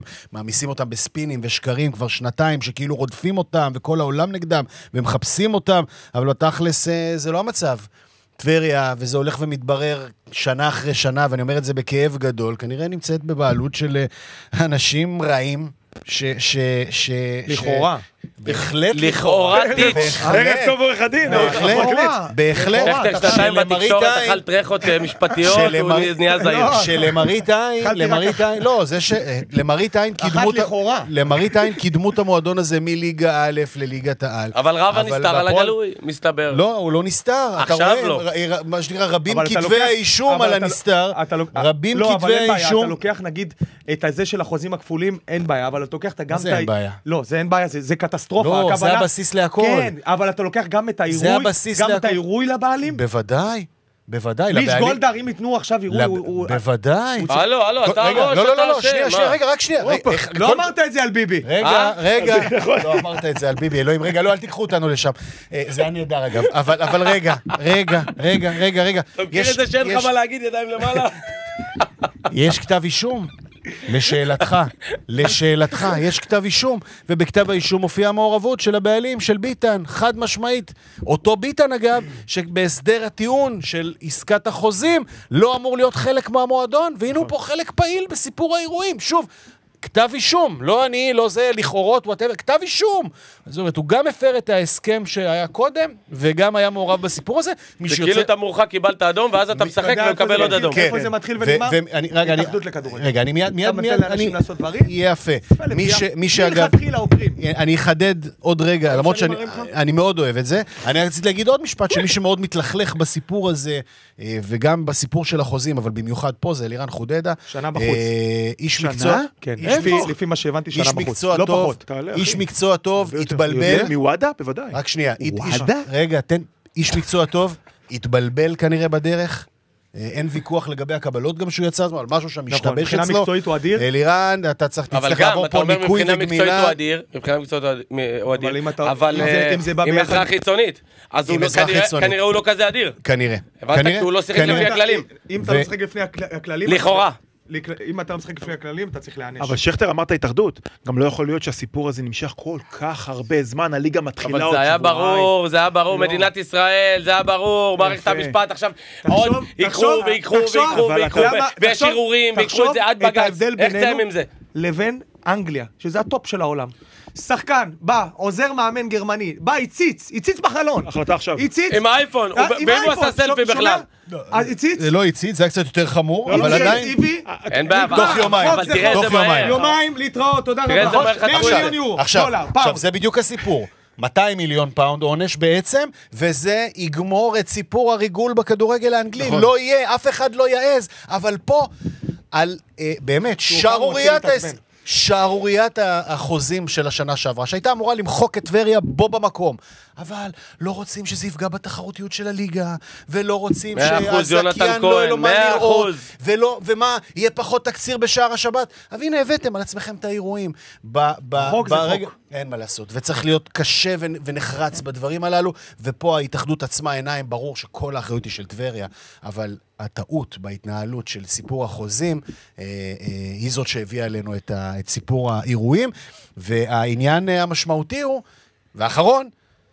מעמיסים אותם בספינים ושקרים כבר שנתיים, שכאילו רודפים אותם, וכל העולם נגדם, ומחפשים אותם, אבל בתכלס זה לא המצב. טבריה, וזה הולך ומתברר שנה אחרי שנה, ואני אומר את זה בכאב גדול, כנראה נמצאת בבעלות של אנשים רעים, לכאורה. בהחלט לכאורה ערב טוב עורך הדין. בהחלט. שנתיים בתקשורת אכל טרחות משפטיות, הוא נהיה זהיר. שלמראית עין, לא, זה שלמראית עין קידמו את המועדון הזה מליגה א' לליגת העל. אבל רבא נסתר על הגלוי, מסתבר. לא, הוא לא נסתר. עכשיו לא. מה שנקרא, רבים כתבי האישום על הנסתר. רבים כתבי האישום. אתה לוקח נגיד את הזה של החוזים הכפולים, אין בעיה, אבל אתה לוקח גם את זה אין בעיה. לא, זה אין בעיה, זה קטסטרופה. לא, זה הבסיס להכל. כן, אבל אתה לוקח גם את העירוי לבעלים? בוודאי. ליש גולדהר, אם יתנו עכשיו עירוי... בוודאי. הלו, אתה ראש, לא, שנייה, רק שנייה. לא אמרת את זה על ביבי. רגע. לא אמרת את זה על ביבי, אלוהים. רגע, לא, אל תיקחו אותנו לשם. זה היה נהדר, אגב. אבל רגע. אתה מכיר את זה שאין לך מה להגיד ידיים למעלה? יש כתב אישום. לשאלתך, יש כתב אישום, ובכתב האישום מופיעה המעורבות של הבעלים, של ביטן, חד משמעית. אותו ביטן, אגב, שבהסדר הטיעון של עסקת החוזים, לא אמור להיות חלק מהמועדון, והנה הוא פה חלק פעיל בסיפור האירועים. שוב, כתב אישום, לא אני, לא זה, לכאורות, כתב אישום. זאת אומרת, הוא גם הפר את ההסכם שהיה קודם, וגם היה מעורב בסיפור הזה. זה כאילו אתה מורחק, קיבלת אדום, ואז אתה משחק ומקבל עוד אדום. איפה זה מתחיל ונגמר? התאחדות לכדורגל. רגע, אני מיד... אתה נותן לאנשים לעשות דברים? יהיה יפה. מי שאגב... אני אחדד עוד רגע, למרות שאני מאוד אוהב את זה. אני רציתי להגיד עוד משפט, שמי שמאוד מתלכלך בסיפור הזה, וגם בסיפור של החוזים, אבל במיוחד פה זה אלירן חודדה. שנה בחוץ. איש מקצוע. לפי מה שהבנתי, שנה בחוץ. לא פחות. איש מקצוע טוב, התבלבל. מוואדה? בוודאי. רק שנייה. רגע, איש מקצוע טוב, התבלבל כנראה בדרך. אין ויכוח לגבי הקבלות גם שהוא יצא, על משהו שם משתבש אצלו. מבחינה מקצועית הוא אדיר. אלירן, אתה צריך לעבור פה ניקוי וגמילה. מבחינה מקצועית הוא אדיר, אבל עם עזרה חיצונית. אז כנראה הוא לא כזה אדיר. כנראה. הבנת? כי הוא לא שיחק לפי הכללים. אם אתה לא שיחק לפי הכללים... לכאורה. אם אתה משחק לפי הכללים, אתה צריך להענש. אבל שכתר אמרת התאחדות, גם לא יכול להיות שהסיפור הזה נמשך כל כך הרבה זמן, הליגה מתחילה עוד שבועיים. זה היה ברור, מדינת ישראל, זה היה ברור, מערכת המשפט, עכשיו עוד ייקחו, ויש ערעורים, ויקחו את זה עד בג"ץ. איך תאם עם זה? לבין אנגליה, שזה הטופ של העולם. שחקן, בא, עוזר מאמן גרמני, בא, הציץ בחלון. החלטה עכשיו. עם האייפון, ואם הוא עשה סלפי בכלל. זה לא הציץ, זה היה קצת יותר חמור, אבל עדיין... אין בעיה, תוך יומיים. אבל תראה את זה מהר. יומיים, להתראות, תודה רבה. תראה את זה מהר. 100 מיליון יורו, דולר, פאונד. עכשיו, זה בדיוק הסיפור. 200 מיליון פאונד עונש בעצם, וזה יגמור את סיפור הריגול בכדורגל האנגלי. לא יהיה, אף אחד לא יעז, אבל פה, על באמת, שערוריית החוזים של השנה שעברה, שהייתה אמורה למחוק את טבריה בו במקום, אבל לא רוצים שזה יפגע בתחרותיות של הליגה, ולא רוצים שהזקיין לא יהיה לו מה לראות, ומה, יהיה פחות תקציר בשער השבת. אבל הנה הבאתם על עצמכם את האירועים. חוק זה חוק. אין מה לעשות, וצריך להיות קשה ונחרץ בדברים הללו, ופה ההתאחדות עצמה עיניים, ברור שכל האחריות היא של טבריה, אבל הטעות בהתנהלות של סיפור החוזים, היא זאת שהביאה אלינו את סיפור האירועים, והעניין המשמעותי הוא, והאחרון,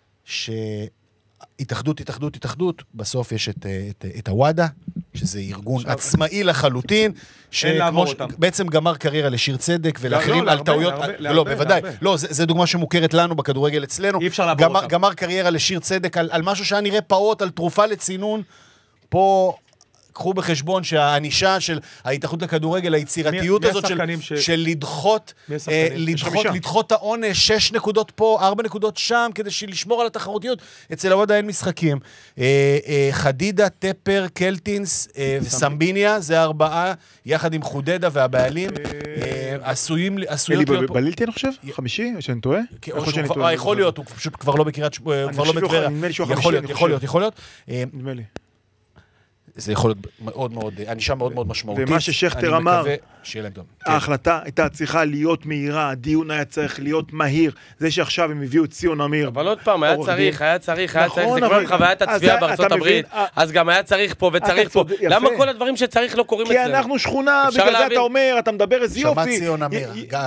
התאחדות, בסוף יש את הוואדה, שזה ארגון עצמאי לחלוטין, שבעצם גמר קריירה לשיר צדק ולאחרים על טעויות, לא, בוודאי, לא, זה דוגמה שמוכרת לנו בכדורגל אצלנו, גמר קריירה לשיר צדק על משהו שהיה נראה פעוט, על תרופה לצינון, פה... קחו בחשבון שהאנישה של ההתאחדות לכדורגל, היצירתיות הזאת של לדחות העונש, 6 נקודות פה, 4 נקודות שם, כדי לשמור על התחרותיות. אצל הוואדה אין משחקים. חדידה, טפר, קלטינס וסמביניה, זה 4, יחד עם חודדה והבעלים, עשויים להיות... אלי בלילתי אני חושב? 5? שאני טועה? יכול להיות, הוא פשוט כבר לא בקריית... כבר לא בטבריה. יכול להיות. נדמה לי. זה יכול להיות מאוד מאוד, ענישה מאוד מאוד משמעותית. ומה ששכטר אמר, שיהיה להם טוב. ההחלטה הייתה צריכה להיות מהירה, הדיון היה צריך להיות מהיר, זה שעכשיו הם הביאו את ציון אמיר. אבל עוד פעם, היה צריך, זה כמו חוויית הצפייה בארצות הברית, אז גם היה צריך פה וצריך פה. למה כל הדברים שצריך לא קורים אצלנו? כי אנחנו שכונה, בגלל זה אתה אומר, אתה מדבר איזה יופי. שמע ציון אמיר.